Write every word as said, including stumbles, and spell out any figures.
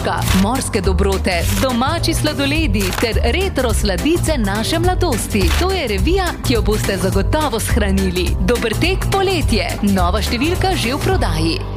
voščka, morske dobrote, domači sladoledi ter retro sladice naše mladosti. To je revija, ki jo boste zagotovo shranili. Dober tek poletje, nova številka že v prodaji.